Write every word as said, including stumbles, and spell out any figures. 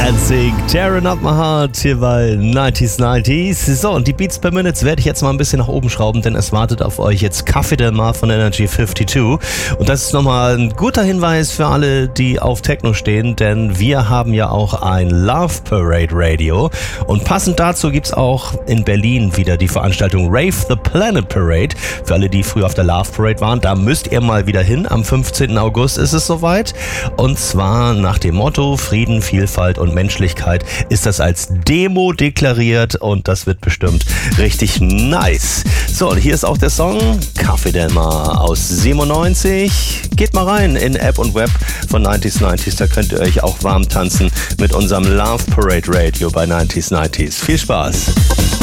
and Sing, Tearing Up My Heart hier bei neunzig neunzig. So, und die Beats per Minutes werde ich jetzt mal ein bisschen nach oben schrauben, denn es wartet auf euch jetzt Café Del Mar von Energy zweiundfünfzig. Und das ist nochmal ein guter Hinweis für alle, die auf Techno stehen, denn wir haben ja auch ein Love Parade Radio. Und passend dazu gibt's auch in Berlin wieder die Veranstaltung Rave the Planet Parade. Für alle, die früher auf der Love Parade waren, da müsst ihr mal wieder hin. Am fünfzehnten August ist es soweit. Und zwar nach dem Motto Frieden, Vielfalt und Menschlichkeit ist das als Demo deklariert und das wird bestimmt richtig nice. So, und hier ist auch der Song Café Del Mar aus siebenundneunzig. Geht mal rein in App und Web von neunzig neunzig, da könnt ihr euch auch warm tanzen mit unserem Love Parade Radio bei neunzig neunzig. Viel Spaß!